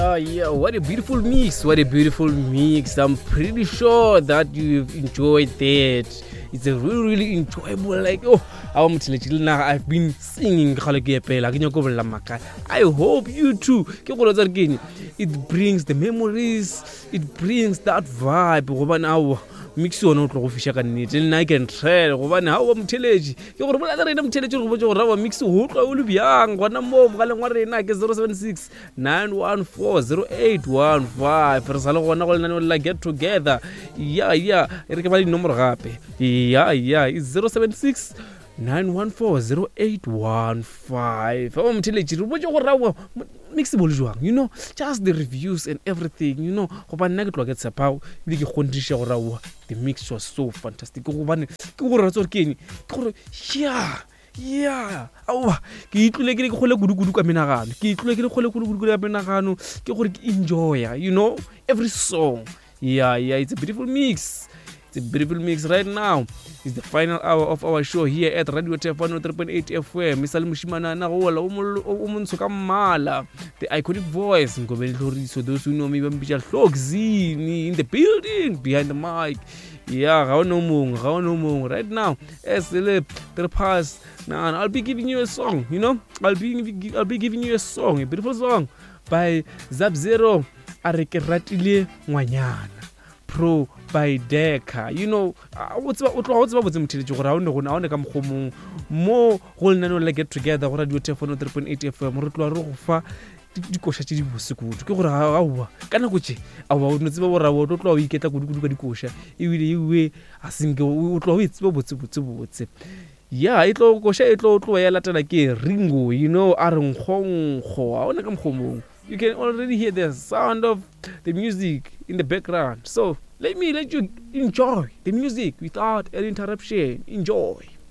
Yeah, what a beautiful mix. What a beautiful mix. I'm pretty sure that you've enjoyed that. It's a really, really enjoyable, like, I've been singing. I hope you too. It brings the memories, it brings that vibe. Mix one out of fish can eat, and I can try one hour telegy. You're rather in telegy mix who will be young. One more, 076 914 0815. For Salon, like get together. Yeah, recommend number happy. Yeah, it's 076 914 0815. Mixable, just the reviews and everything, the mix was so fantastic. Yeah. Enjoy, every song. Yeah, it's a beautiful mix. It's a beautiful mix right now. It's the final hour of our show here at Radio TF 103.8 FM. Misal Mushimana na hola umunsuka mala. The iconic voice. So those who know me, Zini in the building behind the mic. Yeah, right now. As the pass now, I'll be giving you a song. I'll be giving you a song, a beautiful song by Zab-Zero Arekeratile Mwanyana. Pro by Decca. What's about them to around more whole nano like get together what radio TF 103.8 FM Rotloa dikosha tse di bose kudu ke gore awa kana gotse awa o ntseba bora o tlo o iketa kudu ka dikosha iwe a singe o tlo o itseba botse yeah itlo kosha itlo tlo ya latela ke Ringo a re nkgonggo a ona ka mkhomong. You can already hear the sound of the music in the background. So let you enjoy the music without any interruption. Enjoy.